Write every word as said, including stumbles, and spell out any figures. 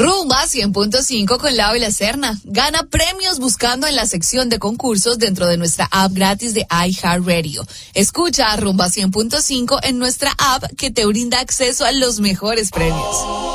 Rumba cien punto cinco con Lau y la Serna. Gana premios buscando en la sección de concursos dentro de nuestra app gratis de iHeartRadio. Escucha a Rumba cien punto cinco en nuestra app que te brinda acceso a los mejores premios.